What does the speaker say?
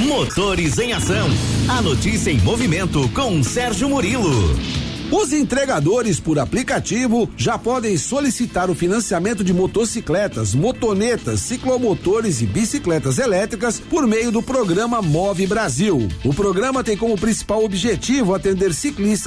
Motores em Ação. A notícia em movimento com Sérgio Murilo. Os entregadores por aplicativo já podem solicitar o financiamento de motocicletas, motonetas, ciclomotores e bicicletas elétricas por meio do programa Move Brasil. O programa tem como principal objetivo atender ciclistas